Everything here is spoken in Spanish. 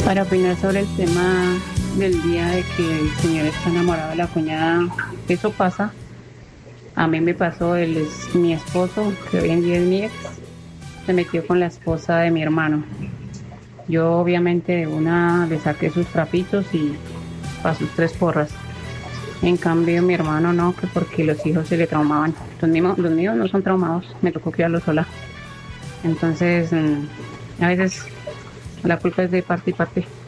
Para opinar sobre el tema del día de que el señor está enamorado de la cuñada, eso pasa. A mí me pasó, él es mi esposo, que hoy en día es mi ex, se metió con la esposa de mi hermano. Yo obviamente de una le saqué sus trapitos y para sus tres porras. En cambio mi hermano no, que porque los hijos se le traumaban. Los míos no son traumados, me tocó criarlos sola. Entonces, a veces la culpa es de parte y parte.